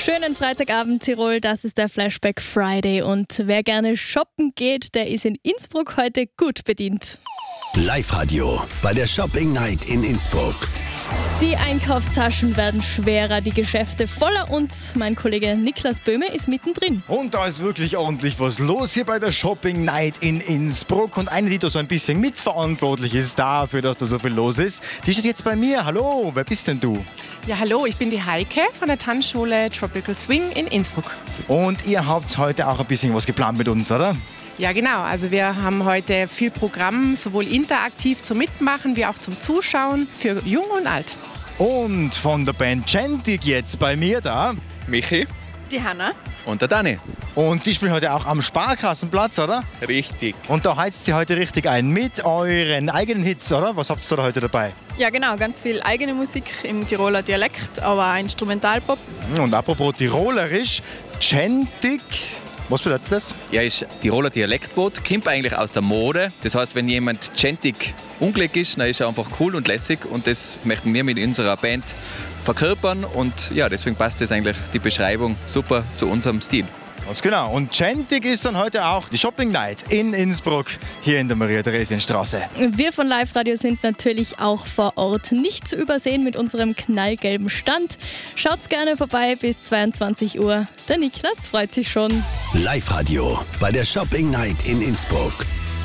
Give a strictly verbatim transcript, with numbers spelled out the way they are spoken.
Schönen Freitagabend, Tirol, das ist der Flashback Friday und wer gerne shoppen geht, der ist in Innsbruck heute gut bedient. Live-Radio bei der Shopping Night in Innsbruck. Die Einkaufstaschen werden schwerer, die Geschäfte voller und mein Kollege Niklas Böhme ist mittendrin. Und da ist wirklich ordentlich was los hier bei der Shopping Night in Innsbruck. Und eine, die da so ein bisschen mitverantwortlich ist dafür, dass da so viel los ist, die steht jetzt bei mir. Hallo, wer bist denn du? Ja, hallo, ich bin die Heike von der Tanzschule Tropical Swing in Innsbruck. Und ihr habt heute auch ein bisschen was geplant mit uns, oder? Ja, genau. Also wir haben heute viel Programm, sowohl interaktiv zum Mitmachen wie auch zum Zuschauen für Jung und Alt. Und von der Band Gentic jetzt bei mir da. Michi Die Hanna. und der Dani. Und die spielen heute auch am Sparkassenplatz, oder? Richtig. Und da heizt sie heute richtig ein mit euren eigenen Hits, oder? Was habt ihr da heute dabei? Ja, genau, ganz viel eigene Musik im Tiroler Dialekt, aber auch Instrumentalpop. Und apropos Tirolerisch, Gentic, was bedeutet das? Ja, ist Tiroler Dialektwort, kommt eigentlich aus der Mode. Das heißt, wenn jemand Gentic unglücklich ist, dann ist er einfach cool und lässig und das möchten wir mit unserer Band verkörpern und ja, deswegen passt das eigentlich die Beschreibung super zu unserem Stil. Ganz genau. Und Gentic ist dann heute auch die Shopping Night in Innsbruck, hier in der Maria-Theresien-Straße. Wir von Live Radio sind natürlich auch vor Ort, nicht zu übersehen mit unserem knallgelben Stand. Schaut's gerne vorbei bis zweiundzwanzig Uhr. Der Niklas freut sich schon. Live-Radio bei der Shopping Night in Innsbruck.